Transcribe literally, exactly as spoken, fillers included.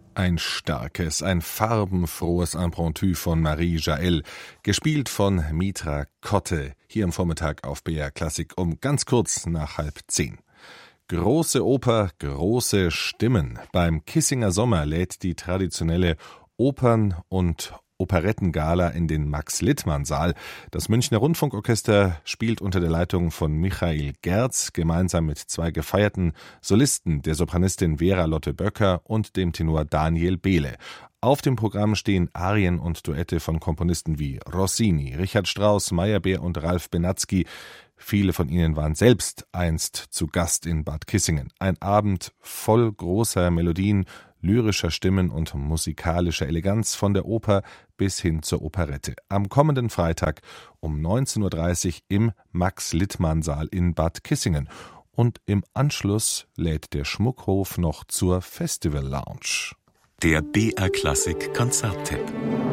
Ein starkes, ein farbenfrohes Impromptu von Marie Jael, gespielt von Mitra Kotte, hier am Vormittag auf B R Klassik um ganz kurz nach halb zehn. Große Oper, große Stimmen. Beim Kissinger Sommer lädt die traditionelle Opern- und Operettengala in den Max-Littmann-Saal. Das Münchner Rundfunkorchester spielt unter der Leitung von Michael Gerz gemeinsam mit zwei gefeierten Solisten, der Sopranistin Vera Lotte Böcker und dem Tenor Daniel Behle. Auf dem Programm stehen Arien und Duette von Komponisten wie Rossini, Richard Strauss, Meyerbeer und Ralph Benatzky. Viele von ihnen waren selbst einst zu Gast in Bad Kissingen. Ein Abend voll großer Melodien, lyrischer Stimmen und musikalischer Eleganz von der Oper bis hin zur Operette. Am kommenden Freitag um neunzehn Uhr dreißig im Max-Littmann-Saal in Bad Kissingen. Und im Anschluss lädt der Schmuckhof noch zur Festival Lounge. Der B R Klassik Konzerttipp.